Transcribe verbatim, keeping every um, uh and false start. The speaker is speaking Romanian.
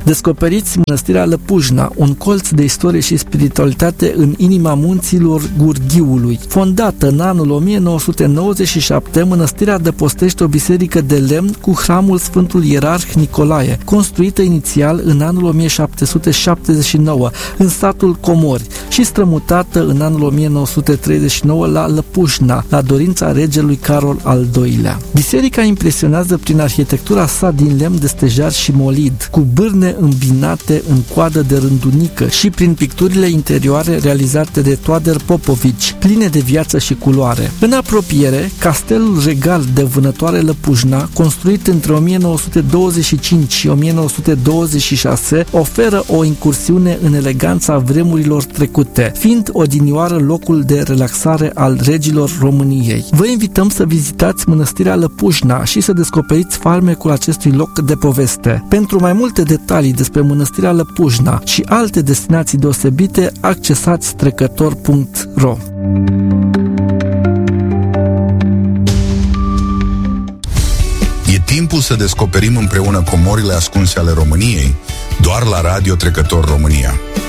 Descoperiți Mănăstirea Lăpujna, un colț de istorie și spiritualitate în inima munților Gurghiului. Fondată în anul o mie nouă sute nouăzeci și șapte, mănăstirea adăpostește o biserică de lemn cu hramul Sfântul Ierarh Nicolae, construită inițial în anul o mie șapte sute șaptezeci și nouă în satul Comori și strămutată în anul o mie nouă sute treizeci și nouă la Lăpujna, la dorința regelui Carol al doilea. Biserica impresionează prin arhitectura sa din lemn de stejar și molid, cu bârne îmbinate în coadă de rândunică și prin picturile interioare realizate de Toader Popovici, pline de viață și culoare. În apropiere, castelul regal de Vânătoare Lăpujna, construit între o mie nouă sute douăzeci și cinci și o mie nouă sute douăzeci și șase, oferă o incursiune în eleganța vremurilor trecute, fiind odinioară locul de relaxare al regilor României. Vă invităm să vizitați Mănăstirea Lăpujna și să descoperiți farmecul acestui loc de poveste. Pentru mai multe detalii despre Mănăstirea Lăpujna și alte destinații deosebite, accesați trecător punct ro. E timpul să descoperim împreună comorile ascunse ale României, doar la Radio Trecător România.